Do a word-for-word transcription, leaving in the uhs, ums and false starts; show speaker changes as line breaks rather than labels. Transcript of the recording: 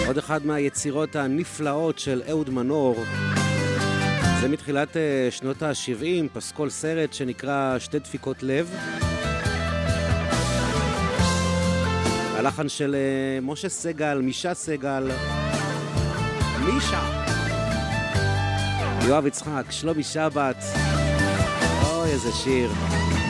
עוד אחד מהיצירות הנפלאות של אהוד מנור. זה מתחילת שנות ה-שבעים, פסקול סרט שנקרא שתי דפיקות לב. הלחן של משה סגל, מישה סגל. מישה. יואב יצחק, שלומי שבת. אוי, איזה שיר.